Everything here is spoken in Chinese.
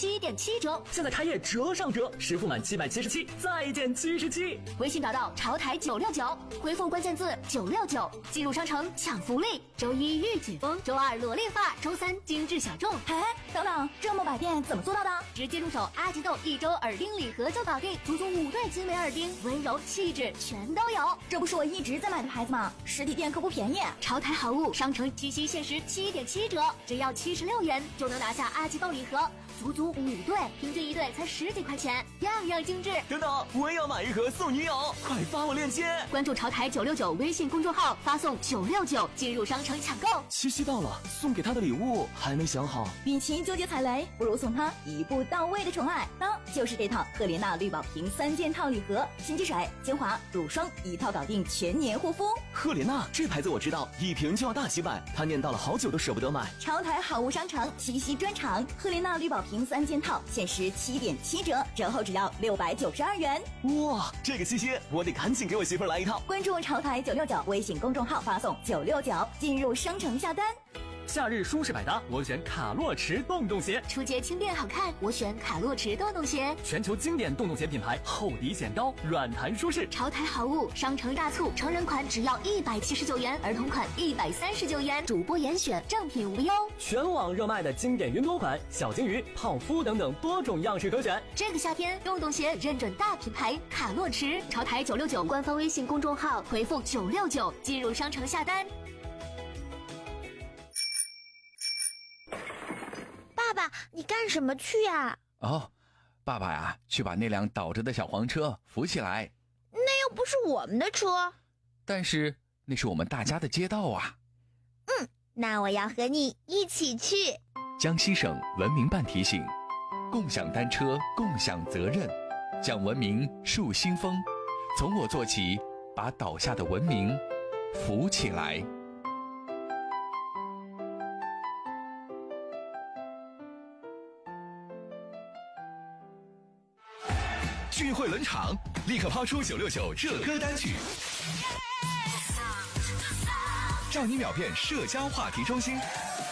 7.7折。 现在开业折上折，实付满777再减77。 微信找到潮台969，回复关键字969，进入商城抢福利。周一御姐风，周二裸练发，周三精致小众。 哎，等等，这么百变怎么做到的？ 直接入手阿吉豆1周耳钉礼盒就搞定，足足5对精美耳钉，温柔气质全都有。 这不是我一直在买的牌子吗？实体店可不便宜。 潮台好物商城七夕限时7.7折，只要76元就能拿下阿吉豆礼盒，足足5对，平均1对才10几块钱，样样精致。 等等，我也要买一盒送女友，快发我链接。 关注潮台969微信公众号，发送969进入商城抢购。 七夕到了，送给她的礼物还没想好。 与其纠结踩雷，不如送她一步到位的宠爱，那就是这套赫莲娜绿宝瓶3件套礼盒，洗洁水、精华、乳霜一套搞定全年护肤。 赫莲娜这牌子我知道，一瓶就要大几百，他念叨了好久都舍不得买。 潮台好物商城七夕专场，赫莲娜绿宝瓶3件套限时7.7折，折后只要692元。 哇，这个七夕我得赶紧给我媳妇儿来一套。 关注潮台969微信公众号，发送969进入商城下单。 夏日舒适百搭，我选卡洛驰洞洞鞋。 出街轻便好看，我选卡洛驰洞洞鞋。 全球经典洞洞鞋品牌，厚底显高，软弹舒适。 潮台好物商城大促，成人款只要179元，儿童款139元，主播严选，正品无忧。 全网热卖的经典云朵款、小金鱼、泡芙等等多种样式可选。 这个夏天，洞洞鞋认准大品牌卡洛驰。潮台969官方微信公众号回复969进入商城下单。 爸爸，你干什么去呀？ 爸爸呀，去把那辆倒着的小黄车扶起来。 那又不是我们的车。 但是那是我们大家的街道啊。 那我要和你一起去。 江西省文明办提醒：共享单车，共享责任，讲文明树新风，从我做起，把倒下的文明扶起来。 聚会冷场，立刻抛出969热歌单曲，让你秒变社交话题中心。